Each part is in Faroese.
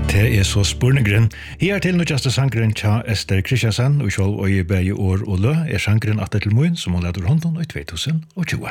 Det så spurningren. Her til nødjaste sangren tja Ester Kristiansen, og sjål og i begge år og lø, sangren atter til moen, som hun leder hånden i 2020.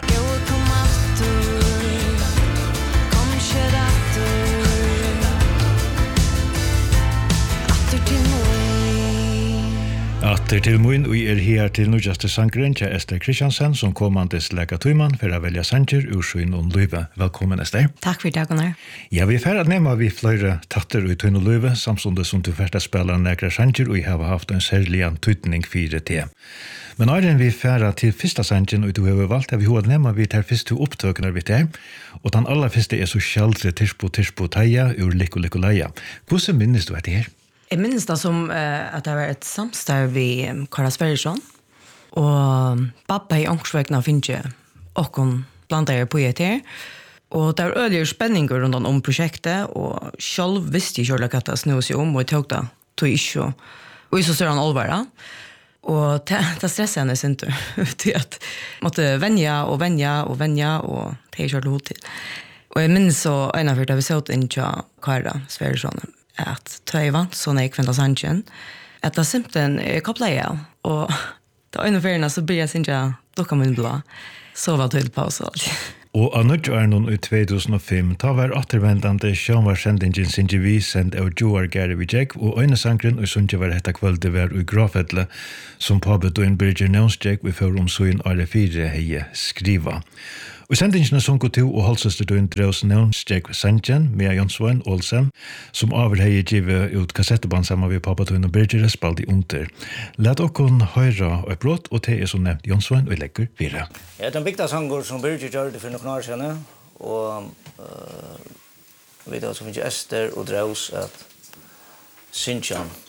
Atter til moen, og her til nødjaste sangren tja Ester Kristiansen, som kommandes lega tøyman for å velge sanger ur sjøen og løyve. Velkommen, Ester. Takk for det, Gunnar. Ja, vi færre nema vi flere tatter ut tøyn og løyve, samtidig som du færre spiller nekra sanger, og vi har haft en særlig tøytning for det. Men når vi færre til første sangen, og du har valgt, vi har nema vi tar første opptøkene vi tar, og den aller første så skjaldre tirspo teia ur likko leia. Hvordan minnes du etter her? Jeg minnes det som at det var et samstarv i Kara Sverresson, og pappa i Ångsvekna finnes åkken blant der på etter, og det var ødeligere spenninger rundt om prosjektet, og selv visste jeg ikke at det snød seg om, og jeg tok det til ikke, og så større han alvara. Og det stresset henne sin tur, til at jeg måtte venja, og det er kjørt hod til. Og jeg minnes så en av hvert da vi så ut inn til Kara Sverresson, at tøy vant sånn jeg kvendt sannsjen, at det simpelthen kopplet jeg, og da en av feriene så blir jeg sinja dukka min blå, så var det på oss alt. Og annet er noen i 2005, da var attervendende sjønvarsendingen sinje vi sendt av Joar Gary Vijek, og øynesangren og sunje var hetta kvölde var i Grafedle, som påbød og en Birger Nønsjek vi får om søyn R4 heie skriva. Og sendingene som går til og halsøster til Andreas Nønsjek Sandjen med Jonsvein Olsen, som avhøye givet ut kassetteband sammen med pappa og Birger spalt i under. Lad okkon høyre og brott, og det som nevnt Jonsvein og legger videre. Ja, den viktige sanger som Birger gjør det for noen år siden, og vet du, som finnes Ester og Draus at Synsjan